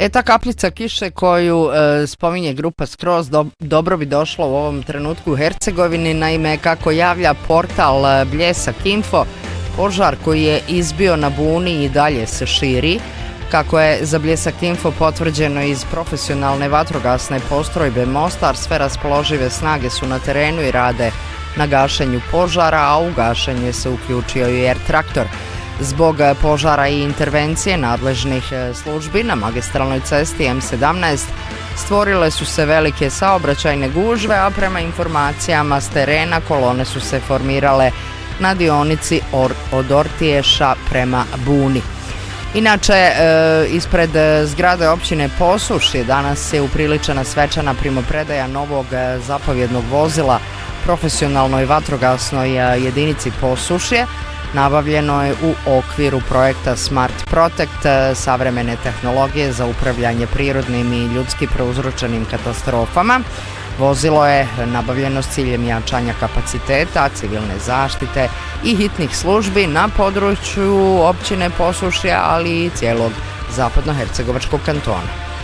Ta kapljica kiše koju spominje grupa Skroz dobro bi došla u ovom trenutku u Hercegovini. Naime, kako javlja portal Bljesak Info, požar koji je izbio na Buni i dalje se širi. Kako je za Bljesak Info potvrđeno iz profesionalne vatrogasne postrojbe Mostar, sve raspoložive snage su na terenu i rade na gašenju požara, a u gašenje se uključio i air traktor. Zbog požara i intervencije nadležnih službi na magistralnoj cesti M17 stvorile su se velike saobraćajne gužve, a prema informacijama s terena kolone su se formirale na dionici od Ortiješa prema Buni. Inače, ispred zgrade općine Posušje danas je upriličena svečana primopredaja novog zapovjednog vozila profesionalnoj vatrogasnoj jedinici Posušje. Nabavljeno je u okviru projekta Smart Protect, savremene tehnologije za upravljanje prirodnim i ljudski prouzročenim katastrofama. Vozilo je nabavljeno s ciljem jačanja kapaciteta, civilne zaštite i hitnih službi na području općine Posušje, ali i cijelog zapadnohercegovačkog kantona.